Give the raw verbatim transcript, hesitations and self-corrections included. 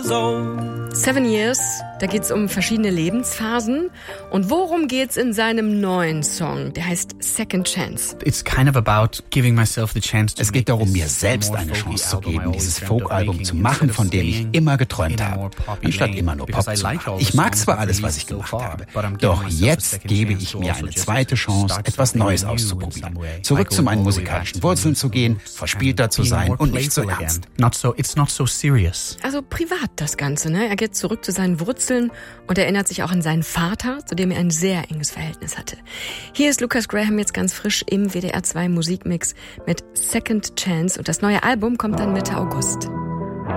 soul. Seven Years, da geht's um verschiedene Lebensphasen. Und worum geht's in seinem neuen Song? Der heißt Second Chance. It's kind of about giving myself the chance to Es geht darum, mir selbst eine Chance zu geben, dieses Folk-Album zu machen, von dem ich immer geträumt habe, anstatt immer nur Pop zu machen. Ich mag zwar alles, was ich gemacht habe, doch jetzt gebe ich mir eine zweite Chance, etwas Neues auszuprobieren. Zurück zu meinen musikalischen Wurzeln zu gehen, verspielter zu sein und nicht so ernst. Not so, it's not so serious. Also privat das Ganze, ne? Er geht zurück zu seinen Wurzeln und erinnert sich auch an seinen Vater, zu dem er ein sehr enges Verhältnis hatte. Hier ist Lucas Graham jetzt ganz frisch im W D R zwei Musikmix mit Second Chance und das neue Album kommt dann Mitte August.